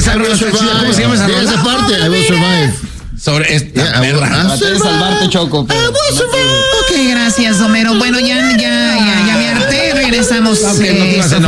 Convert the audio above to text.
¿Cómo se llama esa rola? Esa parte, I will survive. Sobre esta perra. Traté de salvarte, Choco. Ok, gracias, Homero. Bueno, ya